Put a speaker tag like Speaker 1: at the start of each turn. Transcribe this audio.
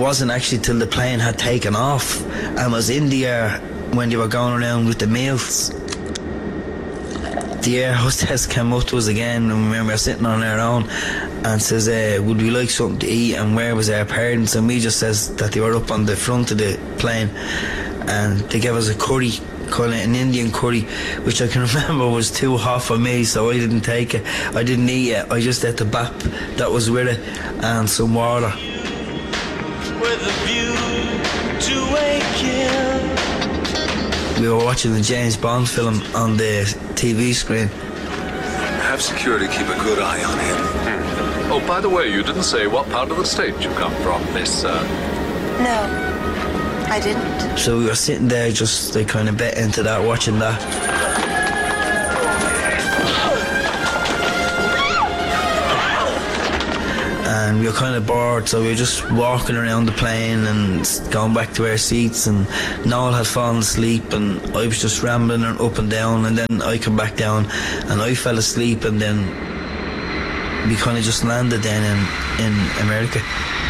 Speaker 1: wasn't actually till the plane had taken off and was in the air when they were going around with the meals. The air hostess came up to us again, and we were sitting on our own, and says, would we like something to eat, and where was our parents? And we just says that they were up on the front of the plane, and they gave us a curry, called it an Indian curry, which I can remember was too hot for me, so I didn't take it. I didn't eat it. I just ate the bap that was with it and some water. With a view to a kill. We were watching the James Bond film on the TV screen.
Speaker 2: Have security keep a good eye on him.
Speaker 3: Oh, by the way, you didn't say what part of the state you come from, Miss...
Speaker 4: No, I didn't.
Speaker 1: So we were sitting there just like kind of bit into that, watching that. And we were kind of bored, so we were just walking around the plane and going back to our seats, and Noel had fallen asleep and I was just rambling up and down, and then I come back down and I fell asleep, and then we kind of just landed then in America.